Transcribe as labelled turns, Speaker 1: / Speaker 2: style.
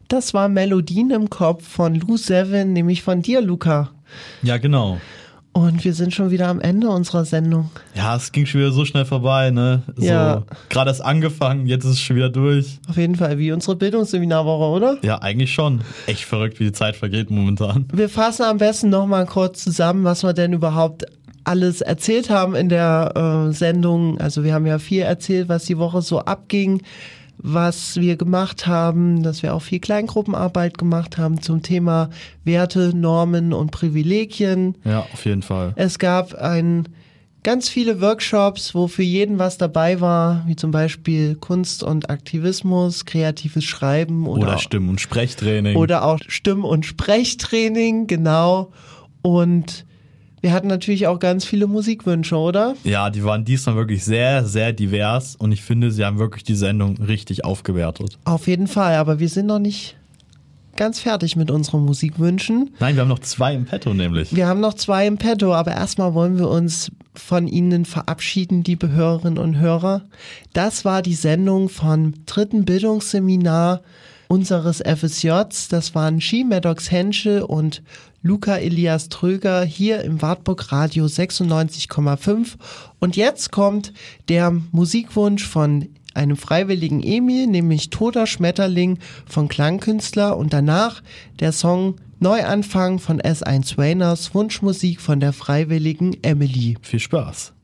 Speaker 1: Das war Melodien im Kopf von Lou Sevin, nämlich von dir, Luca.
Speaker 2: Ja, genau.
Speaker 1: Und wir sind schon wieder am Ende unserer Sendung.
Speaker 2: Ja, es ging schon wieder so schnell vorbei, ne?
Speaker 1: Ja.
Speaker 2: Gerade erst angefangen, jetzt ist es schon wieder durch.
Speaker 1: Auf jeden Fall, wie unsere Bildungsseminarwoche, oder?
Speaker 2: Ja, eigentlich schon. Echt verrückt, wie die Zeit vergeht momentan.
Speaker 1: Wir fassen am besten nochmal kurz zusammen, was wir denn überhaupt alles erzählt haben in der Sendung. Also wir haben ja viel erzählt, was die Woche so abging, was wir gemacht haben, dass wir auch viel Kleingruppenarbeit gemacht haben zum Thema Werte, Normen und Privilegien.
Speaker 2: Ja, auf jeden Fall.
Speaker 1: Es gab ganz viele Workshops, wo für jeden was dabei war, wie zum Beispiel Kunst und Aktivismus, kreatives Schreiben
Speaker 2: oder Stimm- und Sprechtraining.
Speaker 1: Oder auch Stimm- und Sprechtraining, genau. Und wir hatten natürlich auch ganz viele Musikwünsche, oder?
Speaker 2: Ja, die waren diesmal wirklich sehr, sehr divers und ich finde, sie haben wirklich die Sendung richtig aufgewertet.
Speaker 1: Auf jeden Fall, aber wir sind noch nicht ganz fertig mit unseren Musikwünschen.
Speaker 2: Nein, wir haben noch 2 im Petto nämlich.
Speaker 1: Wir haben noch 2 im Petto, aber erstmal wollen wir uns von Ihnen verabschieden, liebe Hörerinnen und Hörer. Das war die Sendung vom 3. Bildungsseminar unseres FSJs. Das waren Ski Maddox Henschel und Luca Elias Tröger hier im Wartburg Radio 96,5. Und jetzt kommt der Musikwunsch von einem freiwilligen Emil, nämlich Toter Schmetterling von Klangkünstler und danach der Song Neuanfang von S1 Rainers, Wunschmusik von der freiwilligen Emily.
Speaker 2: Viel Spaß.